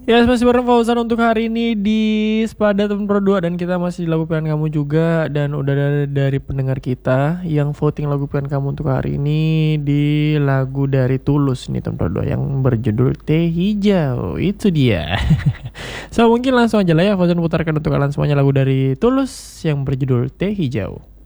Ya, masih bareng Fauzan untuk hari ini di Sepada Temen Pro 2. Dan kita masih di lagu pilihan kamu juga. Dan udah dari pendengar kita yang voting lagu pilihan kamu untuk hari ini di lagu dari Tulus nih Temen Pro 2 yang berjudul Teh Hijau. Itu dia. So mungkin langsung aja lah ya Fauzan putarkan untuk kalian semuanya lagu dari Tulus yang berjudul Teh Hijau.